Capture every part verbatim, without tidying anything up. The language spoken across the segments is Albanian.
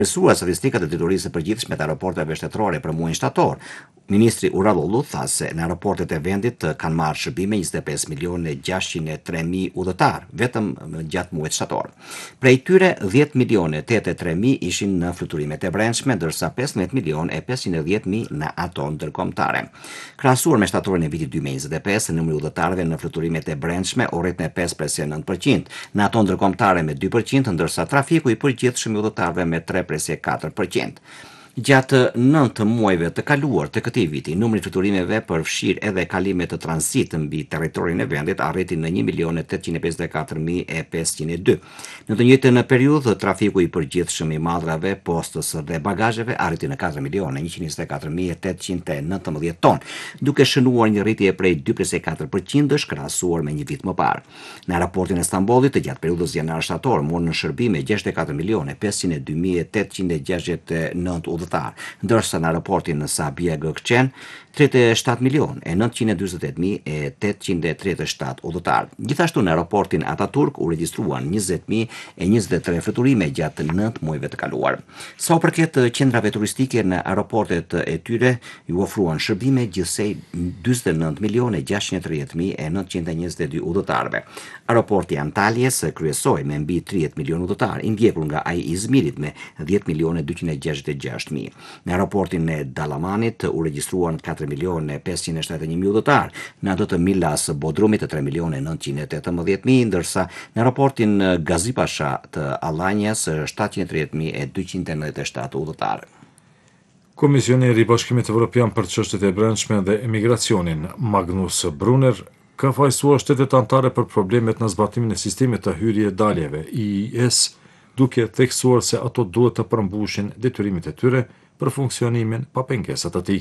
Vlerësuar statistikat e diturisë së përgjithshme të aeroporteve shtetërore për muajin shtator, ministri Uralolu tha se në aeroportet e vendit kanë marrë shërbime njëzet e pesë milion e gjashtëqind e tre mijë udhëtar vetëm gjatë muajit shtator. Prej tyre dhjetë milion e tetëdhjetë e tre mijë ishin në fluturimet e brendshme, ndërsa pesëmbëdhjetë milion e pesëqind e dhjetë mijë në ato ndërkombëtare. Krahasuar me shtatorin e vitit dy mijë e njëzet e pesë, numri i udhëtarëve në fluturimet e brendshme u rrit me pesë presë nëntë përqind, në ato ndërkombëtare me dy përqind, ndërsa trafiku i përgjithshëm i udhëtarëve me tre presë katër përqind. Gjatë nëntë muajve të kaluar të këtij viti, numri i fluturimeve përfshir edhe kalime të tranzit mbi territorin e vendit arriti në një milion e tetëqind e pesëdhjetë e katër mijë e pesëqind e dy. Në të njëjtën periudhë, trafiku i përgjithshëm i madrave, postës dhe bagazheve arriti në katër milion e njëqind e njëzet e katër mijë e tetëqind e nëntëmbëdhjetë ton, duke shënuar një rritje prej dy presë katër përqind-sh krahasuar me një vit më parë. Në aeroportin e Stambollit, gjatë periudhës janar-shtator, morën në shërbime gjashtëdhjetë e katër milion e pesëqind e dy mijë e tetëqind e gjashtëdhjetë e nëntë udhëtar, ndërsa në aeroportin në Sabia Gökçen tridhjetë e shtatë milion e nëntëqind e dyzet e tetë mijë e tetëqind e tridhjetë e shtatë udhëtar. Gjithashtu në aeroportin Ataturk u regjistruan njëzet mijë e njëzet e tre fluturime gjatë nëntë muajve të kaluar. Sa u përket qendrave turistike në aeroportet e tyre ju ofruan shërbime gjithsej dyzet e nëntë milion e gjashtëqind e tridhjetë mijë e nëntëqind e njëzet e dy udhëtarëve. Aeroporti Antaljes kryesoi me mbi tridhjetë milion udhëtar, i ndjekur nga ai i Izmirit me dhjetë milion e dyqind e gjashtëdhjetë e gjashtë mijë. Në aeroportin e Dalamanit u regjistruan katër milion e pesëqind e shtatëdhjetë e një mijë udhëtar, në ato të Milas Bodrumit të tre milion e nëntëqind e tetëmbëdhjetë mijë, ndërsa në aeroportin Gazipasha të Allanjas shtatëqind e tridhjetë mijë e dyqind e nëntëdhjetë e shtatë udhëtar. Komisioneri i Bashkimit Evropian për çështjet e brendshme dhe emigracionin, Magnus Brunner, ka fajsuar shtetet anëtare për problemet në zbatimin e sistemit të hyrje-daljeve I I S, duke theksuar se ato duhet të përmbushin detyrimet e tyre për funksionimin pa pengesat të tij.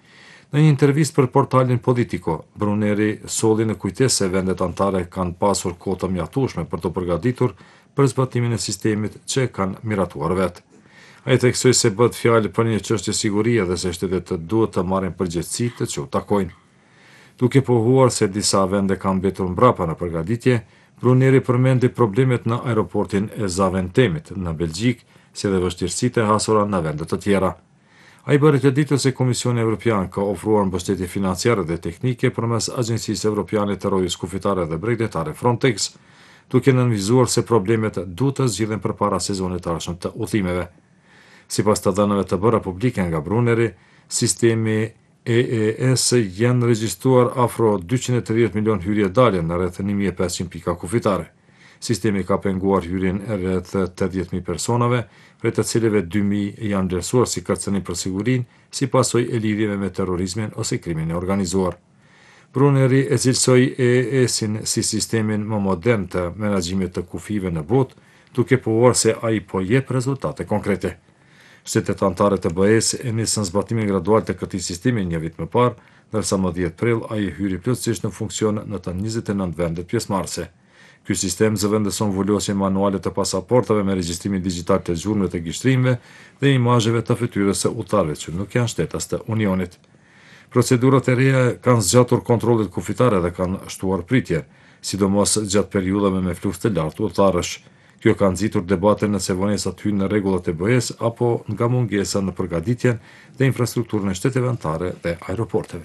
Në një intervistë për portalin Politico, Bruneri solli në kujtesë se vendet anëtare kanë pasur kohë të mjaftueshme për të përgatitur për zbatimin e sistemit që kanë miratuar vetë. Ai theksoi se bëhet fjalë për një çështje sigurie dhe se shtetet duhet të marrin përgjegjësi të çu takojnë. Duke pohuar se disa vende kanë mbetur mbrapa në përgatitje, Bruneri përmendi problemet në aeroportin e Zaventemit në Belgjik, si dhe vështirësitë e hasura në vende të tjera. Ai bëri të ditur se Komisioni Evropian ka ofruar mbështetje financiare dhe teknike përmes Agjencisë Evropiane të Rojës Kufitare dhe Bregdetare Frontex, duke nënvizuar se problemet duhet të zgjidhen përpara sezonit të ardhshëm të udhëtimeve. Sipas të dhënave të bëra publike nga Bruneri, sistemi E E S janë regjistruar afro dyqind e tridhjetë milion hyrje-dalje në rreth një mijë e pesëqind pika kufitare. Sistemi ka penguar hyrjen e rreth tetëdhjetë mijë personave, prej të cilëve dy mijë janë vlerësuar si kërcënim për sigurinë, si pasojë e lidhjeve me terrorizmin ose krimin e organizuar. Bruneri e cilësoi E E S-in si sistemin më modern të menaxhimit të kufive në botë, duke pohuar se ai po jep rezultate konkrete. Shtetet anëtare të B E-s e nisën zbatimin gradual të këtij sistemi një vit më parë, ndërsa më dhjetë prill ai hyri plotësisht në funksion në të njëzet e nëntë vendet pjesëmarrëse. Ky sistem zëvendëson vulosjen manuale të pasaportave me regjistrimin digjital të zhurmëve të gishtrimeve dhe imazheve të fytyrës së udhëtarëve që nuk janë shtetas të Unionit. Procedurat e reja kanë zgjatur kontrollet kufitare dhe kanë shtuar pritje, sidomos gjatë periudhave me fluks të lartë udhëtarësh. Kjo ka nxitur debate nëse vonesat hyjnë në rregullat e B E-s apo nga mungesa në përgatitjen dhe infrastrukturën e shteteve anëtare dhe aeroporteve.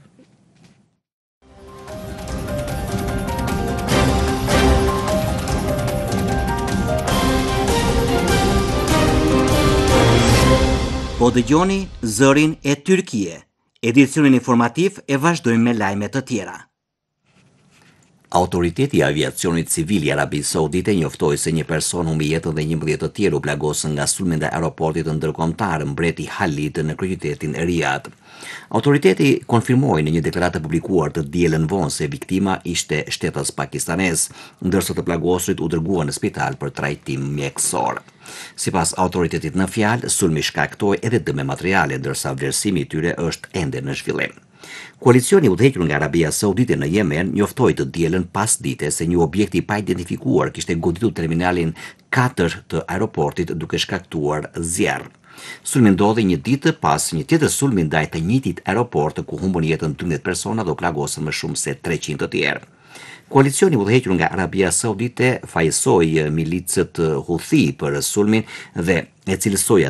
Po dëgjoni zërin e Tyrkie. Edicionin informativ e vazhdojmë me lajme të tjera. Autoriteti i aviacionit civil i Arabisë Saudite njoftoi se një person humbi jetën dhe njëmbëdhjetë të tjerë u plagosën nga sulmi ndaj aeroportit të ndërkombëtar Mbreti Khalid në kryeqytetin Riyadh. Autoriteti konfirmoi në një deklaratë publikuar të dielën vonë se viktima ishte shtetës pakistanez, ndërsa të plagosurit u dërguan në spital për trajtim mjekësor. Sipas autoritetit në fjalë, sulmi shkaktoi edhe dëme materiale, ndërsa vlerësimi i tyre është ende në zhvillim. Koalicioni udhëhequr nga Arabia Saudite në Yemen njoftoi të dielën pas dite se një objekt i pa identifikuar kishte goditur terminalin katër të aeroportit duke shkaktuar zjarr. Sulmi ndodhi një ditë pas një tjetër sulmi ndaj të njëjtit aeroport ku humbën jetën dymbëdhjetë persona dhe u plagosën më shumë se treqind të tjerë. Koalicioni udhëhequr nga Arabia Saudite fajsoi milicët Houthi për sulmin dhe e cilësoi